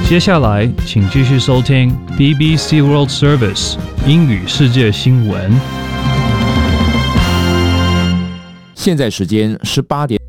接下来，请继续收听 BBC World Service 英语世界新闻。 现在时间18点。